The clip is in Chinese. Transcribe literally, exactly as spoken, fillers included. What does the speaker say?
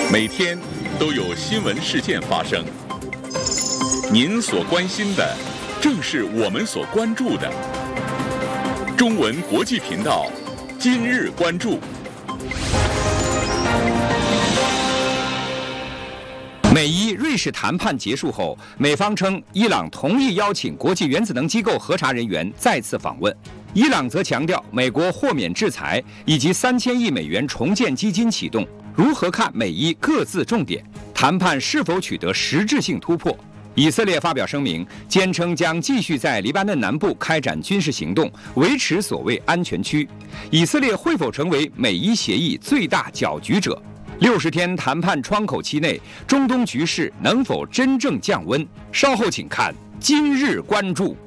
每天都有新闻事件发生，您所关心的正是我们所关注的。中文国际频道今日关注。 美伊瑞士谈判结束后，美方称伊朗同意邀请国际原子能机构核查人员再次访问。伊朗则强调美国豁免制裁以及三千亿美元重建基金启动。如何看美伊各自重点？谈判是否取得实质性突破？以色列发表声明，坚称将继续在黎巴嫩南部开展军事行动，维持所谓安全区。以色列会否成为美伊协议最大搅局者？六十天谈判窗口期内，中东局势能否真正降温？稍后请看今日关注。